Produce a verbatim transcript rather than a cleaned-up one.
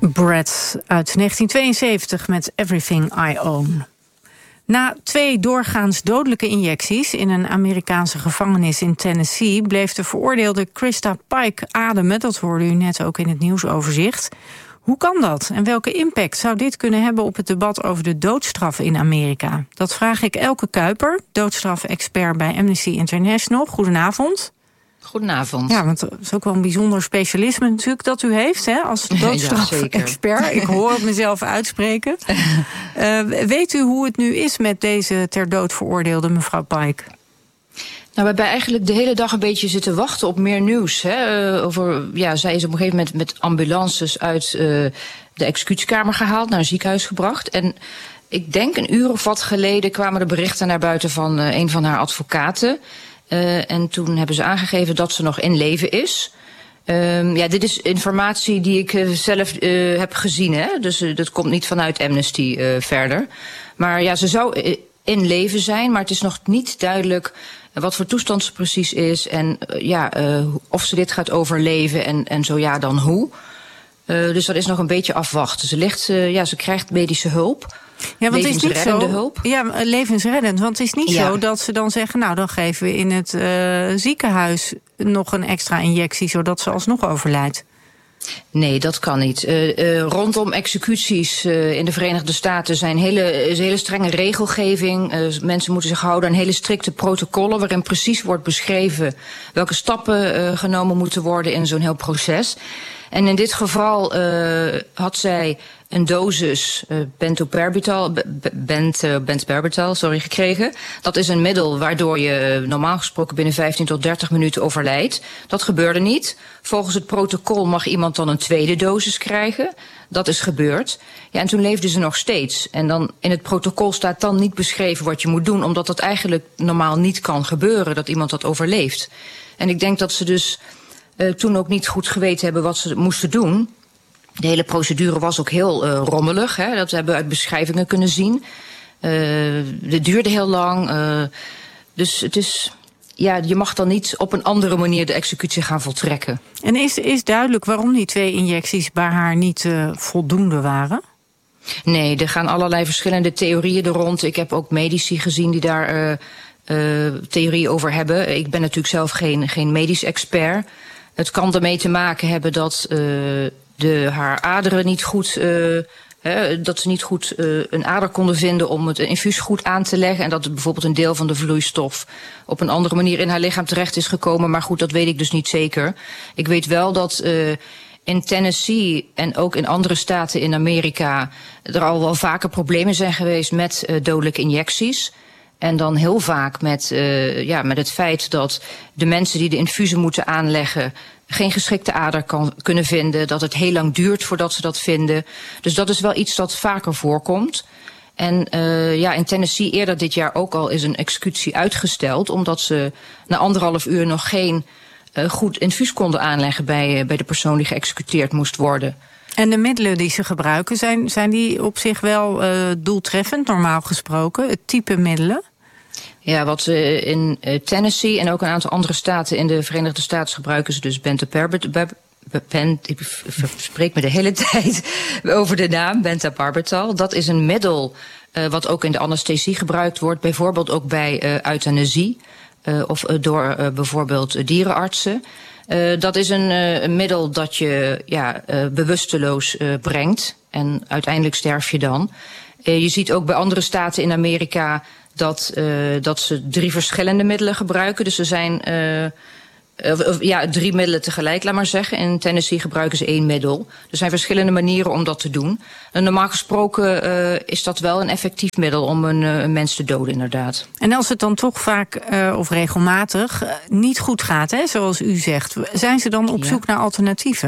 Brad uit negentien tweeënzeventig met Everything I Own. Na twee doorgaans dodelijke injecties in een Amerikaanse gevangenis in Tennessee bleef de veroordeelde Krista Pike ademen. Dat hoorde u net ook in het nieuwsoverzicht. Hoe kan dat en welke impact zou dit kunnen hebben op het debat over de doodstraf in Amerika? Dat vraag ik Elke Kuiper, doodstrafexpert bij Amnesty International. Goedenavond. Goedenavond. Ja, want het is ook wel een bijzonder specialisme natuurlijk dat u heeft, hè, als doodstraf-expert. Ja, ik hoor het mezelf uitspreken. uh, weet u hoe het nu is met deze ter dood veroordeelde mevrouw Pike? Nou, we hebben eigenlijk de hele dag een beetje zitten wachten op meer nieuws. Hè, uh, over, ja, zij is op een gegeven moment met ambulances uit uh, de executiekamer gehaald, naar een ziekenhuis gebracht. En ik denk een uur of wat geleden kwamen de berichten naar buiten van uh, een van haar advocaten. Uh, en toen hebben ze aangegeven dat ze nog in leven is. Uh, ja, dit is informatie die ik uh, zelf uh, heb gezien, hè? Dus uh, dat komt niet vanuit Amnesty uh, verder. Maar ja, ze zou uh, in leven zijn, maar het is nog niet duidelijk wat voor toestand ze precies is en uh, ja, uh, of ze dit gaat overleven en, en zo ja, dan hoe. Uh, dus dat is nog een beetje afwachten. Ze ligt, uh, ja, ze krijgt medische hulp. Ja, want het is niet zo. Hulp. Ja, levensreddend. Want het is niet ja. zo dat ze dan zeggen, nou, dan geven we in het uh, ziekenhuis nog een extra injectie, zodat ze alsnog overlijdt. Nee, dat kan niet. Uh, uh, rondom executies uh, in de Verenigde Staten zijn hele, is een hele strenge regelgeving. Uh, mensen moeten zich houden aan hele strikte protocollen waarin precies wordt beschreven welke stappen uh, genomen moeten worden in zo'n heel proces. En in dit geval uh, had zij een dosis uh, bentoperbital, bent, uh, bentoperbital, sorry, gekregen. Dat is een middel waardoor je uh, normaal gesproken binnen vijftien tot dertig minuten overlijdt. Dat gebeurde niet. Volgens het protocol mag iemand dan een tweede dosis krijgen. Dat is gebeurd. Ja, en toen leefde ze nog steeds. En dan in het protocol staat dan niet beschreven wat je moet doen, omdat dat eigenlijk normaal niet kan gebeuren, dat iemand dat overleeft. En ik denk dat ze dus uh, toen ook niet goed geweten hebben wat ze moesten doen. De hele procedure was ook heel uh, rommelig. Hè? Dat hebben we uit beschrijvingen kunnen zien. Uh, het duurde heel lang. Uh, dus het is, ja, je mag dan niet op een andere manier de executie gaan voltrekken. En is, is duidelijk waarom die twee injecties bij haar niet uh, voldoende waren? Nee, er gaan allerlei verschillende theorieën er rond. Ik heb ook medici gezien die daar uh, uh, theorieën over hebben. Ik ben natuurlijk zelf geen, geen medisch expert. Het kan ermee te maken hebben dat Uh, De, haar aderen niet goed, uh, hè, dat ze niet goed uh, een ader konden vinden om het infuus goed aan te leggen. En dat er bijvoorbeeld een deel van de vloeistof op een andere manier in haar lichaam terecht is gekomen. Maar goed, dat weet ik dus niet zeker. Ik weet wel dat uh, in Tennessee en ook in andere staten in Amerika er al wel vaker problemen zijn geweest met uh, dodelijke injecties. En dan heel vaak met, uh, ja, met het feit dat de mensen die de infusen moeten aanleggen geen geschikte ader kan, kunnen vinden, dat het heel lang duurt voordat ze dat vinden. Dus dat is wel iets dat vaker voorkomt. En uh, ja, in Tennessee eerder dit jaar ook al is een executie uitgesteld, omdat ze na anderhalf uur nog geen uh, goed infuus konden aanleggen bij, uh, bij de persoon die geëxecuteerd moest worden. En de middelen die ze gebruiken, zijn, zijn die op zich wel uh, doeltreffend, normaal gesproken? Het type middelen? Ja, wat ze in uh, Tennessee en ook een aantal andere staten in de Verenigde Staten gebruiken ze dus bentoperbital. Ik spreek me de hele tijd over de naam bentoperbital. Dat is een middel uh, wat ook in de anesthesie gebruikt wordt, bijvoorbeeld ook bij uh, euthanasie uh, of uh, door uh, bijvoorbeeld dierenartsen. Uh, dat is een, uh, een middel dat je ja, uh, bewusteloos uh, brengt en uiteindelijk sterf je dan. Uh, je ziet ook bij andere staten in Amerika dat, uh, dat ze drie verschillende middelen gebruiken. Dus er zijn uh, uh, ja, drie middelen tegelijk, laat maar zeggen. In Tennessee gebruiken ze één middel. Er zijn verschillende manieren om dat te doen. En normaal gesproken uh, is dat wel een effectief middel om een, uh, een mens te doden, inderdaad. En als het dan toch vaak uh, of regelmatig uh, niet goed gaat, hè, zoals u zegt, zijn ze dan op Ja. zoek naar alternatieven?